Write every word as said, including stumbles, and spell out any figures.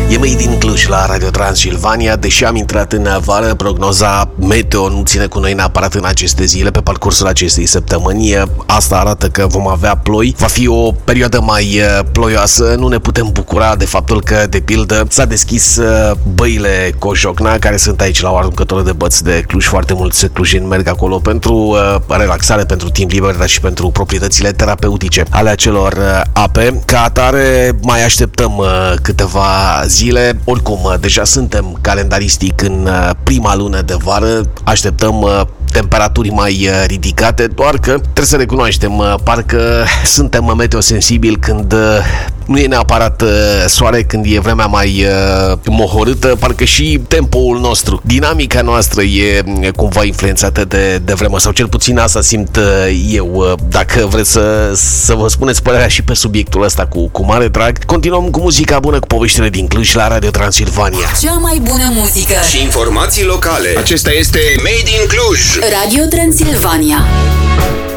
E Made din Cluj la Radio Transilvania. Deși am intrat în vară, prognoza meteo nu ține cu noi neapărat în aceste zile. Pe parcursul acestei săptămâni asta arată că vom avea ploi. Va fi o perioadă mai ploioasă. Nu ne putem bucura de faptul că, de pildă, s-a deschis băile Cojocna, care sunt aici la o aruncătură de băți de Cluj. Foarte mulți clujeni merg acolo pentru relaxare, pentru timp liber, dar și pentru proprietățile terapeutice ale acelor ape. Ca atare, mai așteptăm câteva zile. Oricum, deja suntem calendaristic în prima lună de vară. Așteptăm temperaturi mai ridicate, doar că trebuie să recunoaștem, parcă suntem meteosensibili când nu e neapărat soare, când e vremea mai mohorâtă, parcă și tempoul nostru, dinamica noastră e cumva influențată de, de vreme, sau cel puțin asta simt eu. Dacă vreți să, să vă spuneți părerea și pe subiectul ăsta, cu, cu mare drag. Continuăm cu muzica bună, cu poveștile din Cluj la Radio Transilvania. Cea mai bună muzică și informații locale. Acesta este Made in Cluj, Radio Transilvania.